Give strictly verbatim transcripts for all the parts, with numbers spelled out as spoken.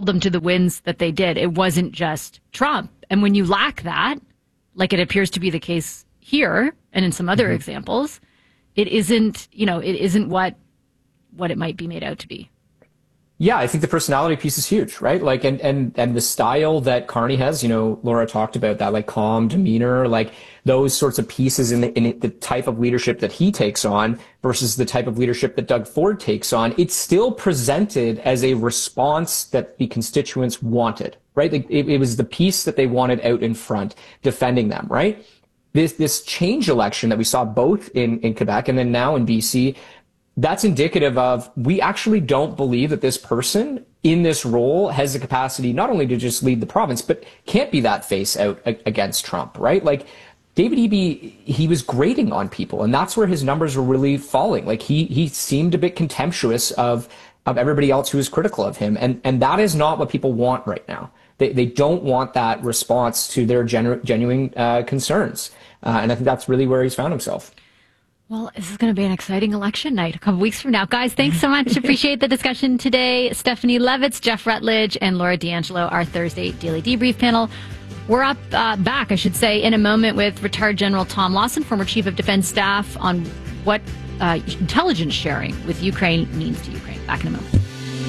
them to the wins that they did. It wasn't just Trump. And when you lack that, like it appears to be the case here and in some other mm-hmm. examples, it isn't, you know, it isn't what what it might be made out to be. Yeah, I think the personality piece is huge, right? Like, and, and, and the style that Carney has, you know, Laura talked about that, like calm demeanor, like those sorts of pieces in the, in the type of leadership that he takes on versus the type of leadership that Doug Ford takes on. It's still presented as a response that the constituents wanted, right? Like it, it was the piece that they wanted out in front, defending them, right? This, this change election that we saw both in, in Quebec and then now in B C, that's indicative of we actually don't believe that this person in this role has the capacity not only to just lead the province, but can't be that face out against Trump, right? Like David Eby, he was grating on people, and that's where his numbers were really falling. Like he he seemed a bit contemptuous of of everybody else who was critical of him, and and that is not what people want right now. They they don't want that response to their genu- genuine uh, concerns, uh, and I think that's really where he's found himself. Well, this is going to be an exciting election night a couple weeks from now. Guys, thanks so much. Appreciate the discussion today. Stephanie Levitz, Jeff Rutledge, and Laura D'Angelo, our Thursday Daily Debrief panel. We're up uh, back, I should say, in a moment with retired General Tom Lawson, former Chief of Defense Staff, on what uh, intelligence sharing with Ukraine means to Ukraine. Back in a moment.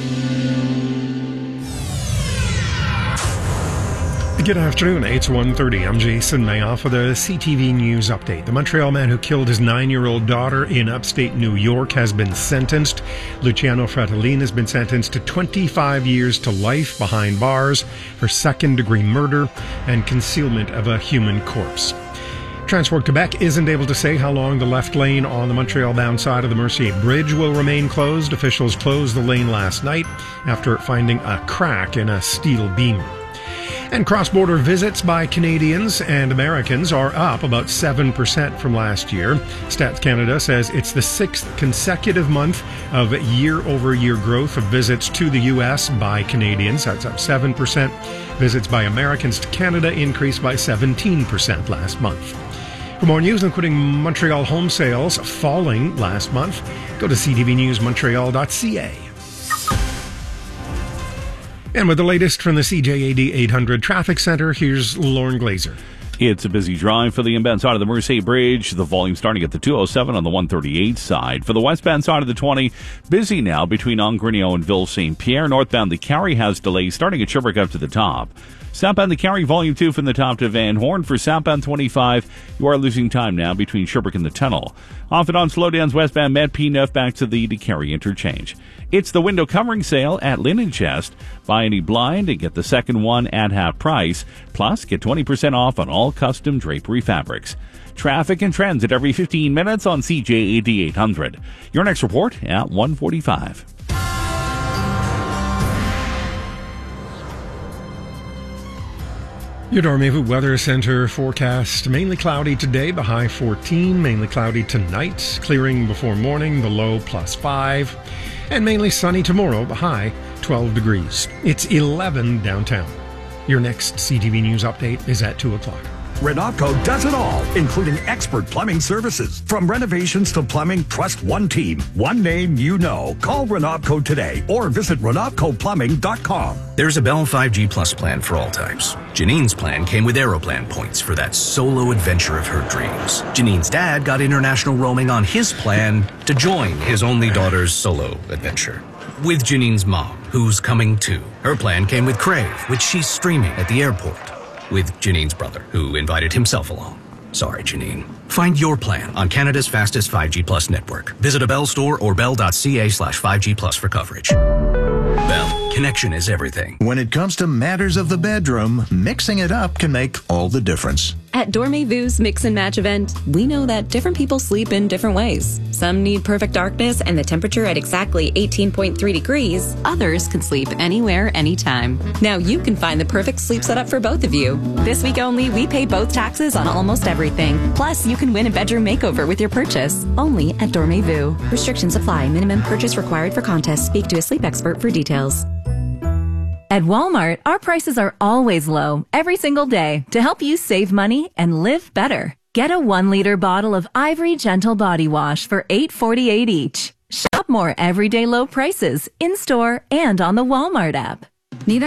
Good afternoon, it's one thirty. I'm Jason Mayoff for the C T V News Update. The Montreal man who killed his nine-year-old daughter in upstate New York has been sentenced. Luciano Fratellini has been sentenced to twenty-five years to life behind bars for second-degree murder and concealment of a human corpse. Transport Quebec isn't able to say how long the left lane on the Montreal-bound side of the Mercier Bridge will remain closed. Officials closed the lane last night after finding a crack in a steel beam. And cross-border visits by Canadians and Americans are up about seven percent from last year. Stats Canada says it's the sixth consecutive month of year-over-year growth of visits to the U S by Canadians. That's up seven percent. Visits by Americans to Canada increased by seventeen percent last month. For more news, including Montreal home sales falling last month, go to c t v news montreal dot c a. And with the latest from the C J A D eight hundred Traffic Center, here's Lauren Glazer. It's a busy drive for the inbound side of the Mercier Bridge. The volume starting at the two oh seven on the one thirty-eight side. For the westbound side of the twenty, busy now between Angrenio and Ville Saint Pierre. Northbound, the Carry has delays starting at Sherbrooke up to the top. Southbound, the Carry volume two from the top to Van Horn. For southbound twenty-five, you are losing time now between Sherbrooke and the tunnel. Off and on slowdowns westbound, Met P nine back to the DeCarry interchange. It's the window covering sale at Linen Chest. Buy any blind and get the second one at half price. Plus, get twenty percent off on all custom drapery fabrics. Traffic and trends at every fifteen minutes on C J A D eight hundred. Your next report at one forty-five. Your Dormevu Weather Center forecast: mainly cloudy today, the high fourteen. Mainly cloudy tonight, clearing before morning, the low plus five. And mainly sunny tomorrow, the high twelve degrees. It's eleven downtown. Your next C T V News update is at two o'clock. Renopco does it all, including expert plumbing services. From renovations to plumbing, trust one team, one name you know. Call Renopco today or visit renopco plumbing dot com. There's a Bell five G Plus plan for all types. Janine's plan came with Aeroplan points for that solo adventure of her dreams. Janine's dad got international roaming on his plan to join his only daughter's solo adventure. With Janine's mom, who's coming too. Her plan came with Crave, which she's streaming at the airport. With Janine's brother, who invited himself along. Sorry, Janine. Find your plan on Canada's fastest five G Plus network. Visit a Bell store or bell.ca slash 5G Plus for coverage. Bell, connection is everything. When it comes to matters of the bedroom, mixing it up can make all the difference. At Dormevu's Mix and Match event, we know that different people sleep in different ways. Some need perfect darkness and the temperature at exactly eighteen point three degrees. Others can sleep anywhere, anytime. Now you can find the perfect sleep setup for both of you. This week only, we pay both taxes on almost everything. Plus, you can win a bedroom makeover with your purchase. Only at Dormevu. Restrictions apply. Minimum purchase required for contest. Speak to a sleep expert for details. At Walmart, our prices are always low, every single day, to help you save money and live better. Get a one-liter bottle of Ivory Gentle Body Wash for eight forty-eight each. Shop more everyday low prices in-store and on the Walmart app. Need